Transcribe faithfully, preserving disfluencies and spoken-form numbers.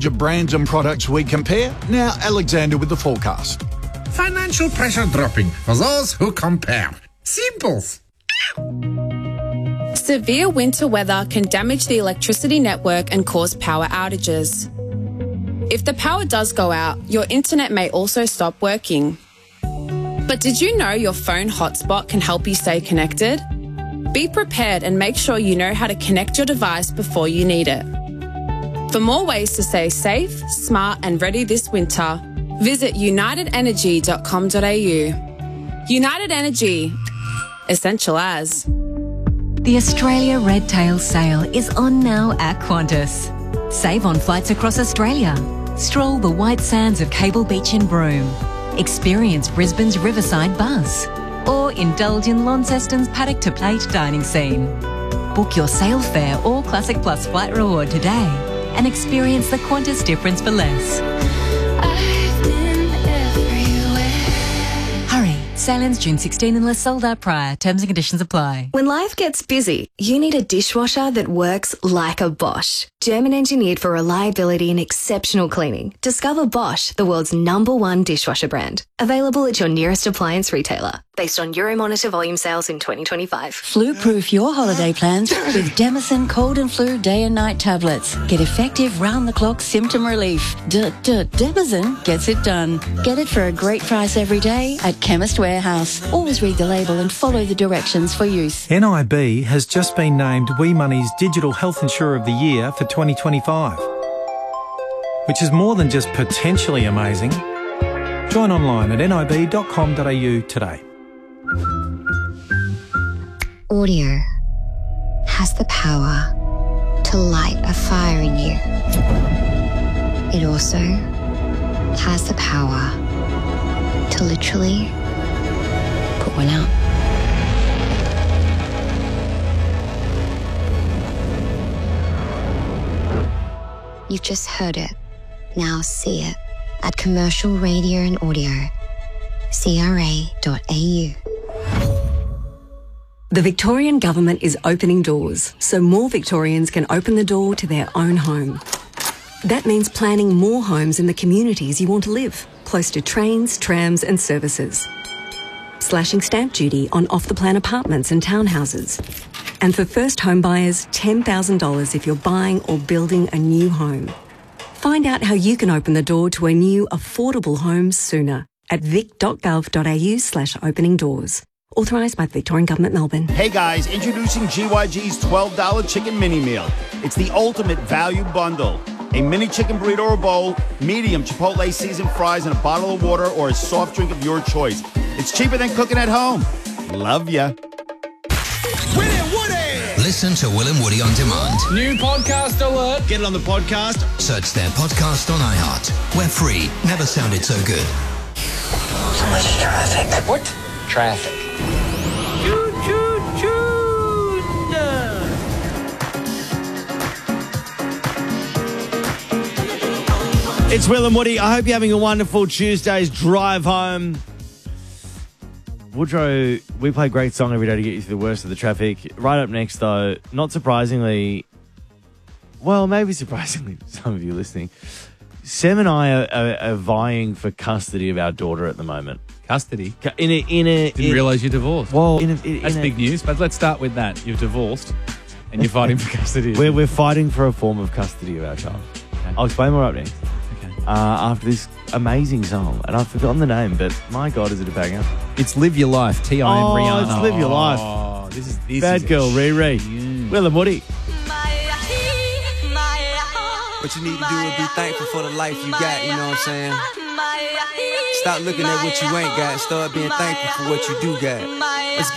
range of brands and products we compare. Now, Alexander with the forecast. Financial pressure dropping for those who compare. Simples. Severe winter weather can damage the electricity network and cause power outages. If the power does go out, your internet may also stop working. But did you know your phone hotspot can help you stay connected? Be prepared and make sure you know how to connect your device before you need it. For more ways to stay safe, smart and ready this winter, visit united energy dot com dot a u. United Energy. Essential as. The Australia Red Tail Sale is on now at Qantas. Save on flights across Australia. Stroll the white sands of Cable Beach in Broome. Experience Brisbane's riverside buzz. Or indulge in Launceston's paddock to plate dining scene. Book your sale fare or Classic Plus flight reward today and experience the Qantas difference for less. Hurry, sale ends June sixteenth unless sold out prior. Terms and conditions apply. When life gets busy, you need a dishwasher that works like a Bosch. German engineered for reliability and exceptional cleaning. Discover Bosch, the world's number one dishwasher brand. Available at your nearest appliance retailer. Based on Euromonitor volume sales in twenty twenty-five. Flu-proof your holiday plans with Demison Cold and Flu Day and Night tablets. Get effective round-the-clock symptom relief. D-d-Demison gets it done. Get it for a great price every day at Chemist Warehouse. Always read the label and follow the directions for use. N I B has just been named WeMoney's Digital Health Insurer of the Year for twenty twenty-five, which is more than just potentially amazing. Join online at nib dot com dot a u today. Audio has the power to light a fire in you. It also has the power to literally put one out. You've just heard it. Now see it at Commercial Radio and Audio, c r a dot a u. The Victorian Government is opening doors so more Victorians can open the door to their own home. That means planning more homes in the communities you want to live, close to trains, trams and services. Slashing stamp duty on off-the-plan apartments and townhouses. And for first home buyers, ten thousand dollars if you're buying or building a new home. Find out how you can open the door to a new affordable home sooner at vic dot gov dot a u slash opening doors. Authorised by the Victorian Government, Melbourne. Hey guys, introducing G Y G's twelve dollar chicken mini meal. It's the ultimate value bundle. A mini chicken burrito or bowl, medium Chipotle seasoned fries, and a bottle of water or a soft drink of your choice. It's cheaper than cooking at home. Love ya. Will and Woody! Listen to Will and Woody on demand. New podcast alert. Get it on the podcast. Search their podcast on iHeart. We're free. Never sounded so good. So much traffic. What? Traffic. Choo, choo, choo. It's Will and Woody. I hope you're having a wonderful Tuesday's drive home. Woodrow, we play a great song every day to get you through the worst of the traffic. Right up next, though, not surprisingly, well, maybe surprisingly to some of you listening, Sam and I are, are, are vying for custody of our daughter at the moment. Custody? In a, in a, Didn't in, realise you're divorced. Well, in a, in that's a, big news. But let's start with that. You're divorced, and you're fighting for custody. We're we're fighting for a form of custody of our child. Okay. I'll explain more up next. Okay. Uh, after this amazing song, and I've forgotten the name, but my God, is it a banger? It's "Live Your Life." T I M Oh, Rihanna. it's "Live Your Life." Oh, this is this Bad is girl, Riri. Mm. Will and Woody. What you need to do is be thankful for the life you got, you know what I'm saying? Stop looking at what you ain't got, start being thankful for what you do got.